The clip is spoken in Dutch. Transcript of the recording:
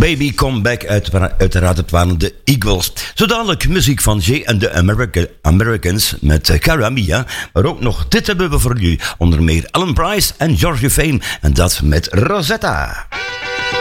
Baby Come Back, uiteraard het waren de Eagles. Zo dadelijk muziek van Jay and the Americans met Cara Mia. Maar ook nog dit hebben we voor jullie. Onder meer Alan Price en George Fame. En dat met Rosetta.